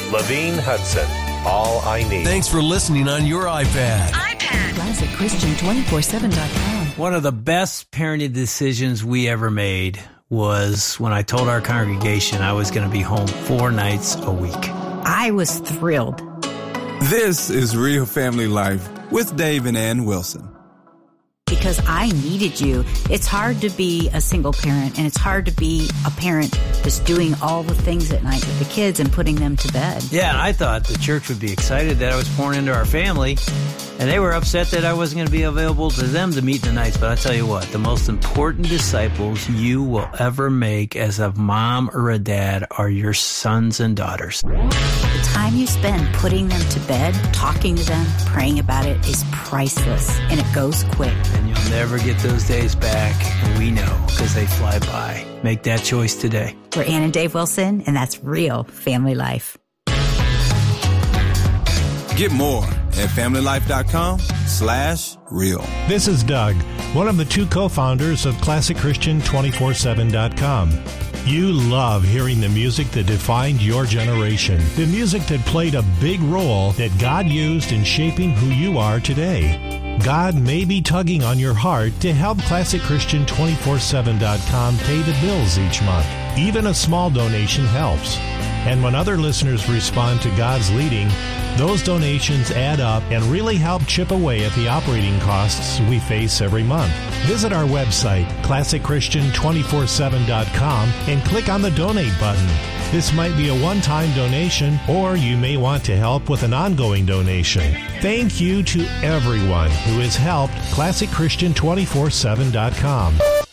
Levine Hudson, All I Need. Thanks for listening on your iPad. ClassicChristian247.com. One of the best parenting decisions we ever made was when I told our congregation I was going to be home 4 nights a week. I was thrilled. This is Real Family Life with Dave and Ann Wilson. Because I needed you. It's hard to be a single parent, and it's hard to be a parent that's doing all the things at night with the kids and putting them to bed. Yeah, and I thought the church would be excited that I was pouring into our family, and they were upset that I wasn't going to be available to them to meet in the nights. But I tell you what, the most important disciples you will ever make as a mom or a dad are your sons and daughters. The time you spend putting them to bed, talking to them, praying about it is priceless, and it goes quick. And you'll never get those days back, and we know because they fly by. Make that choice today. We're Ann and Dave Wilson, and that's Real Family Life. Get more at familylife.com/real. This is Doug, one of the 2 co-founders of ClassicChristian247.com. You love hearing the music that defined your generation, the music that played a big role that God used in shaping who you are today. God may be tugging on your heart to help ClassicChristian247.com pay the bills each month. Even a small donation helps. And when other listeners respond to God's leading, those donations add up and really help chip away at the operating costs we face every month. Visit our website, ClassicChristian247.com, and click on the donate button. This might be a one-time donation, or you may want to help with an ongoing donation. Thank you to everyone who has helped ClassicChristian247.com.